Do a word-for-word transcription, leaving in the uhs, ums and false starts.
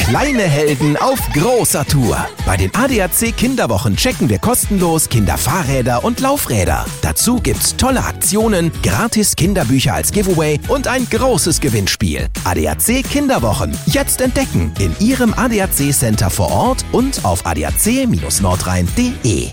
Kleine Helden auf großer Tour. Bei den A D A C Kinderwochen checken wir kostenlos Kinderfahrräder und Laufräder. Dazu gibt's tolle Aktionen, gratis Kinderbücher als Giveaway und ein großes Gewinnspiel. A D A C Kinderwochen. Jetzt entdecken in Ihrem A D A C Center vor Ort und auf a d a c Bindestrich nordrhein punkt de.